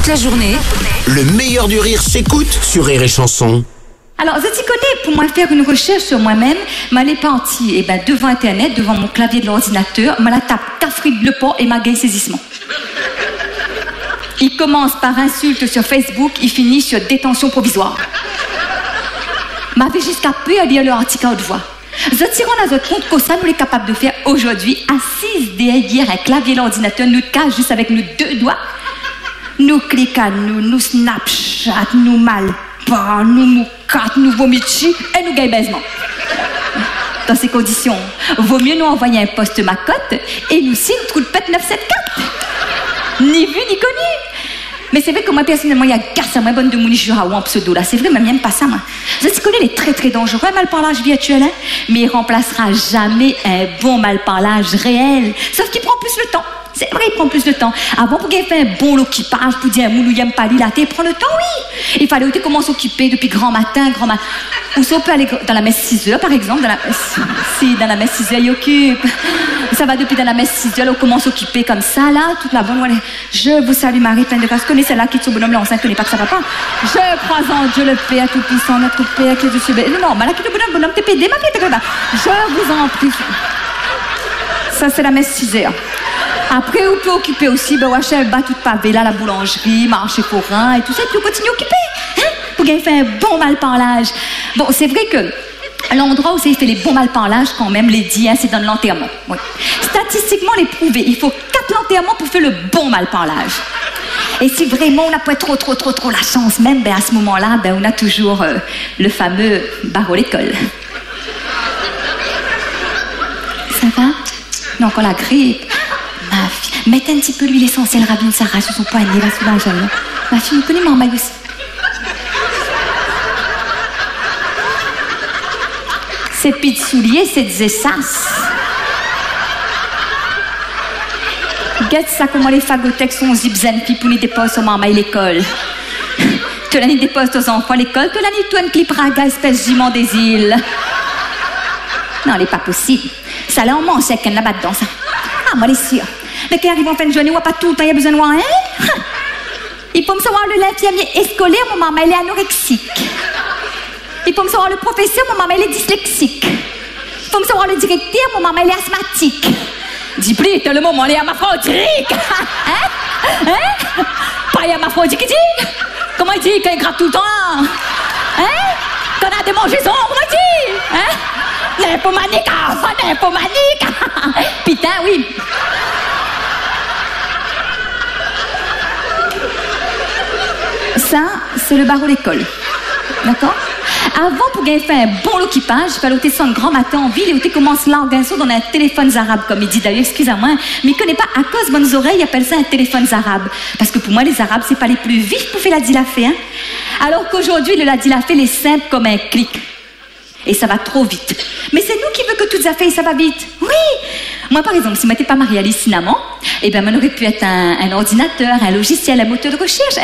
la journée, Le meilleur du rire s'écoute sur Rire et Chanson. Alors, de ce côté, pour moi faire une recherche sur moi-même, m'allais partir, devant Internet, devant mon clavier de l'ordinateur, me la tape cafrique le port et ma gagne saisissement. Il commence par insulte sur Facebook, il finit sur détention provisoire. M'avait jusqu'à peu à lire leur article à haute voix. Je tire en notre compte que ça, nous sommes capables de faire aujourd'hui, assise derrière un clavier de l'ordinateur, nous cache juste avec nos deux doigts. Nous cliquons, nous Snapchat, nous malpas, nous moucat, nous vomitchi et nous gagne baisement. Dans ces conditions, vaut mieux nous envoyer un poste macotte et nous signe trou de pète 974. Ni vu ni connu. Mais c'est vrai que moi personnellement, il y a garce à moi bonne de mon jura ou en pseudo là. C'est vrai, même j'aime pas ça moi. Je sais qu'on est très très dangereux, malparlage virtuel, hein, mais il remplacera jamais un bon malparlage réel. Sauf qu'il prend plus le temps. C'est vrai, il prend plus de temps. Avant, pour qu'il fait un bon occupage, pour dire un moulou y'aime pas il prend le temps, oui. Il fallait aussi comment s'occuper depuis grand matin. Ou ça, on peut aller dans la messe 6 heures, par exemple. Dans la messe 6 heures, il occupe. Ça va depuis dans la messe 6 heures, on commence à s'occuper comme ça, là, toute la bonne. Je vous salue, Marie, pleine de grâce. Connaissez celle-là qui est son bonhomme, là, on ne connaît pas que ça va pas. Je crois en Dieu, le Père Tout-Puissant, notre Père, que je suis. Non, mais là, qui est le bonhomme, t'es pédé, ma fille, t'es là. Je vous en prie. Ça, c'est la messe 6 heures. Après, vous pouvez occuper aussi, acheter un bas tout pavé, là, la boulangerie, marché forain et tout ça, et puis vous continuez à occuper, hein, pour qu'il fait un bon malparlage. Bon, c'est vrai que l'endroit où ça fait les bons malparlages, quand même, les dit, hein, c'est dans l'enterrement. Oui. Statistiquement, les prouver, il faut 4 enterrements pour faire le bon malparlage. Et si vraiment on n'a pas trop la chance, même, à ce moment-là, on a toujours le fameux barreau l'école. Ça va? Non, quand la grippe. Ma fille, mettez un petit peu l'huile essentielle Rabine Sarah sur son poignet, là, sous la jambe. Ma fille, vous connaissez ma maille aussi. Ces petits souliers, c'est des essasses. Regarde ça, comment les fagotex sont zipzen, puis pour les déposent sur ma maille l'école. Que l'année dépose aux enfants à l'école, que l'année toi une clip raga, espèce jument des îles. Non, elle n'est pas possible. Ça là, on mange, c'est qu'elle là-bas dedans, ça. Ah, moi, elle est sûre. Mais quand il arrive en fin de journée, on n'a pas tout le temps, il y a besoin de moi, hein? Il faut me savoir le l'infirmier scolaire, mon maman, elle est anorexique. Il faut me savoir le professeur, mon maman, elle est dyslexique. Il faut me savoir le directeur, mon maman, elle est asthmatique. Dis plus, le moment, elle est hermaphrodite. Hein? Hein? Pas hermaphrodite, il dit? Comment il dit quand il gratte tout le temps? Hein? Quand on a des mangeaisons, comment il dit? Hein? Nymphomanique! Putain, oui. Ça, c'est le barreau l'école. D'accord? Avant, pour gagner fait un bon occupage, il fallait descendre grand matin en ville et on commence l'organisation dans un téléphone arabe, comme il dit d'ailleurs, excusez-moi, mais il ne connaît pas à cause de bonnes oreilles, il appelle ça un téléphone arabe. Parce que pour moi, les arabes, c'est pas les plus vifs pour faire la dilafé, hein? Alors qu'aujourd'hui, le la dilafé, il est simple comme un clic. Et ça va trop vite. Mais c'est nous qui veut que toutes les affaires, ça va vite. Oui. Moi, par exemple, si je n'étais pas mariée à Alice Cinnamon, on aurait pu être un ordinateur, un logiciel, un moteur de recherche.